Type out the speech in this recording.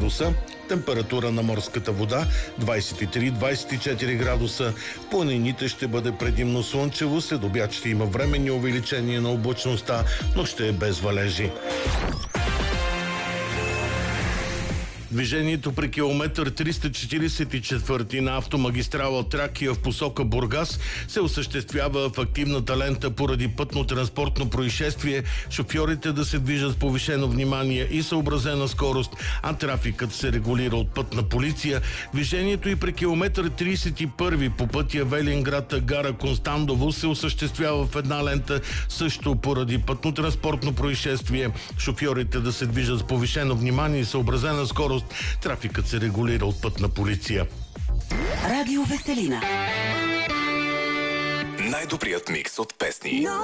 градуса. Температура на морската вода 23-24 градуса. В планините ще бъде предимно слънчево, след обяд ще има временни увеличения на облачността, но ще е без валежи. Движението при километър 344 на автомагистрала Тракия в посока Бургас се осъществява в активната лента поради пътно-транспортно происшествие. Шофьорите да се движат с повишено внимание и съобразена скорост, а трафикът се регулира от Пътна полиция. Движението и при километър 31 по пътя Велинград гара Константово се осъществява в една лента също поради пътно-транспортно происшествие. Шофьорите да се движат с повишено внимание и съобразена скорост. Трафикът се регулира от Пътна полиция. Радио Веселина. Най-добрият микс от песни.